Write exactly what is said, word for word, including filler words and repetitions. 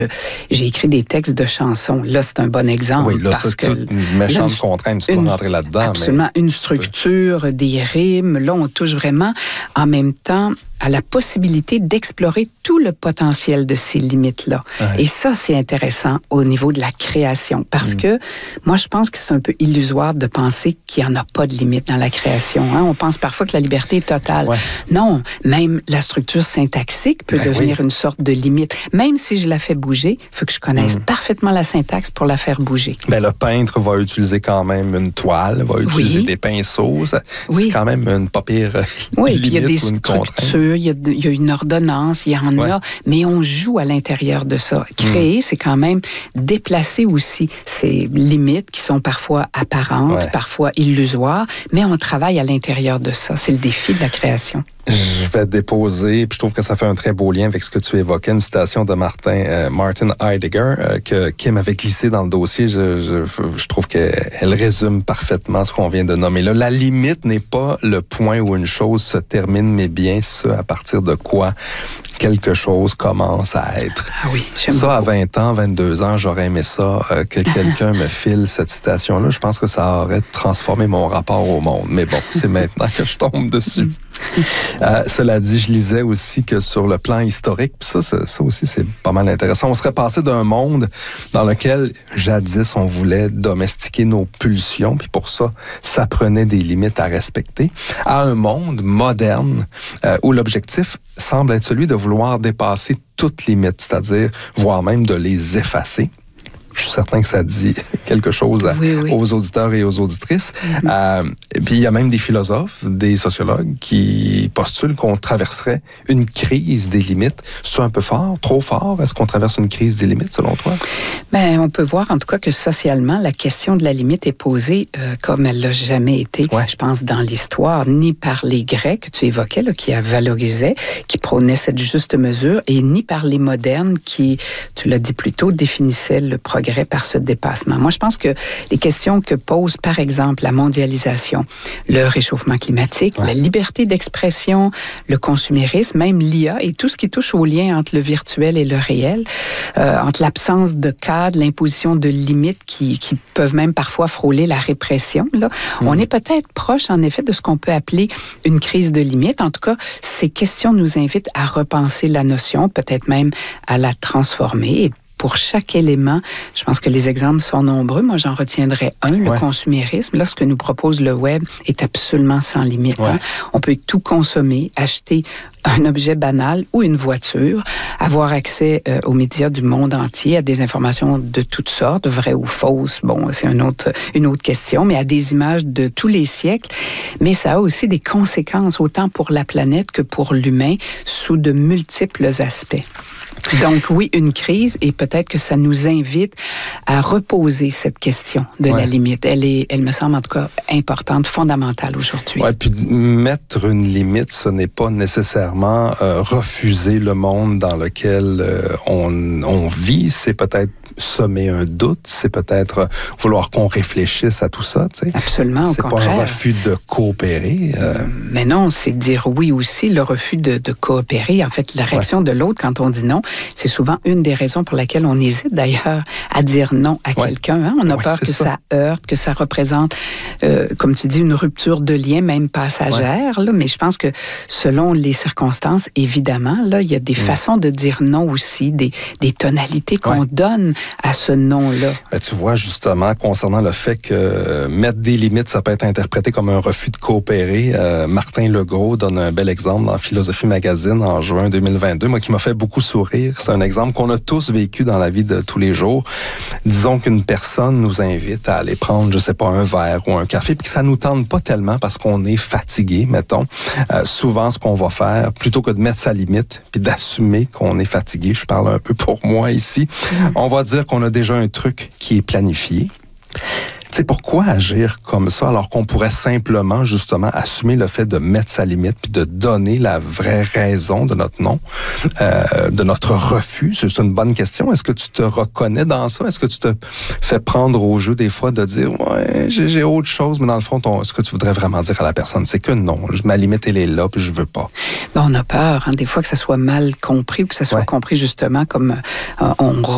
J'ai écrit des textes de chansons. Là, c'est un bon exemple. Oui, là, parce c'est que toute une méchante là, contrainte. Tu une, dois rentrer là-dedans. Absolument. Mais... Une structure, des rimes. Là, on touche vraiment en même temps à la possibilité d'explorer tout le potentiel de ces limites-là. Ouais. Et ça, c'est intéressant au niveau de la création. Parce mmh. que moi, je pense que c'est un peu illusoire de penser qu'il n'y en a pas de limite dans la création. Hein? On pense parfois que la liberté est totale. Ouais. Non, même la structure syntaxique peut ben devenir oui. une sorte de limite. Même si je la fais bouger, il faut que je connaisse mmh. parfaitement la syntaxe pour la faire bouger. Ben, le peintre va utiliser quand même une toile, va utiliser oui. des pinceaux. Ça, oui. C'est quand même une pas pire oui, limite puis il y a des ou une structures, il y, a, il y a une ordonnance, il y en ouais. a, mais on joue à l'intérieur de ça. Créer, mmh. c'est quand même déplacer aussi ces limites qui sont parfois apparentes, ouais. parfois illusoires, mais on travaille à l'intérieur de ça. C'est le défi de la création. Je vais déposer, puis je trouve que ça fait un très beau lien avec ce que tu évoquais, une citation de Martin, euh, Martin Heidegger, euh, que Kim avait glissé dans le dossier. Je, je, je trouve qu'elle résume parfaitement ce qu'on vient de nommer là. La limite n'est pas le point où une chose se termine, mais bien ce à partir de quoi quelque chose commence à être. Ah oui, j'aime ça, beaucoup. À vingt ans, vingt-deux ans, j'aurais aimé ça, euh, que quelqu'un me file cette citation-là. Je pense que ça aurait transformé mon rapport au monde. Mais bon, c'est maintenant que je tombe dessus. Euh, cela dit, je lisais aussi que sur le plan historique, puis ça, ça, ça aussi, c'est pas mal intéressant. On serait passé d'un monde dans lequel, jadis, on voulait domestiquer nos pulsions, puis pour ça, ça prenait des limites à respecter, à un monde moderne euh, où l'objectif semble être celui de vouloir dépasser toutes limites, c'est-à-dire, voire même de les effacer. Je suis certain que ça dit quelque chose à, oui, oui. aux auditeurs et aux auditrices. Mm-hmm. Euh, et puis, il y a même des philosophes, des sociologues qui postulent qu'on traverserait une crise des limites. C'est-tu un peu fort, trop fort? Est-ce qu'on traverse une crise des limites, selon toi? Bien, on peut voir, en tout cas, que socialement, la question de la limite est posée euh, comme elle l'a jamais été, ouais. je pense, dans l'histoire, ni par les Grecs, que tu évoquais, là, qui valorisaient, qui prônaient cette juste mesure, et ni par les modernes qui, tu l'as dit plus tôt, définissaient le progrès par ce dépassement. Moi, je pense que les questions que pose, par exemple, la mondialisation, le réchauffement climatique, ouais. la liberté d'expression, le consumérisme, même l'I A et tout ce qui touche au lien entre le virtuel et le réel, euh, entre l'absence de cadre, l'imposition de limites qui, qui peuvent même parfois frôler la répression, là, mmh. on est peut-être proche, en effet, de ce qu'on peut appeler une crise de limites. En tout cas, ces questions nous invitent à repenser la notion, peut-être même à la transformer. Et pour chaque élément, je pense que les exemples sont nombreux. Moi, j'en retiendrai un, le ouais. consumérisme. Là, ce que nous propose le web est absolument sans limite. Ouais. Hein? On peut tout consommer, acheter un objet banal ou une voiture, avoir accès euh, aux médias du monde entier, à des informations de toutes sortes, vraies ou fausses, bon, c'est une autre, une autre question, mais à des images de tous les siècles. Mais ça a aussi des conséquences, autant pour la planète que pour l'humain, sous de multiples aspects. Donc oui, une crise, et peut-être que ça nous invite à reposer cette question de ouais. la limite. Elle est, elle me semble en tout cas importante, fondamentale aujourd'hui. Ouais, puis mettre une limite, ce n'est pas nécessairement euh, refuser le monde dans lequel euh, on, on vit. C'est peut-être semer un doute, c'est peut-être vouloir qu'on réfléchisse à tout ça. Tu sais. Absolument, au c'est contraire. C'est pas un refus de coopérer. Euh... Mais non, c'est dire oui aussi, le refus de, de coopérer. En fait, la réaction ouais. de l'autre quand on dit non, c'est souvent une des raisons pour laquelle on hésite d'ailleurs à dire non à ouais. quelqu'un. Hein? On a ouais, peur que ça. ça heurte, que ça représente, euh, comme tu dis, une rupture de lien, même passagère. Ouais. Là, mais je pense que selon les circonstances, évidemment, là, il y a des mmh. façons de dire non aussi, des, des tonalités qu'on ouais. donne à ce nom-là. Ben, tu vois, justement, concernant le fait que euh, mettre des limites, ça peut être interprété comme un refus de coopérer. Euh, Martin Legros donne un bel exemple dans Philosophie Magazine en juin deux mille vingt-deux, moi, qui m'a fait beaucoup sourire. C'est un exemple qu'on a tous vécu dans la vie de tous les jours. Disons qu'une personne nous invite à aller prendre, je sais pas, un verre ou un café, puis que ça nous tente pas tellement parce qu'on est fatigué, mettons. Euh, souvent, ce qu'on va faire, plutôt que de mettre sa limite, puis d'assumer qu'on est fatigué, je parle un peu pour moi ici, mmh. on va dire qu'on a déjà un truc qui est planifié. Tu sais, pourquoi agir comme ça alors qu'on pourrait simplement, justement, assumer le fait de mettre sa limite puis de donner la vraie raison de notre non, euh, de notre refus? C'est une bonne question. Est-ce que tu te reconnais dans ça? Est-ce que tu te fais prendre au jeu des fois de dire « Ouais, j'ai, j'ai autre chose », mais dans le fond, ton, ce que tu voudrais vraiment dire à la personne, c'est que non, ma limite, elle est là puis je veux pas. Ben, on a peur, hein, des fois que ça soit mal compris ou que ça soit ouais. compris justement comme euh, on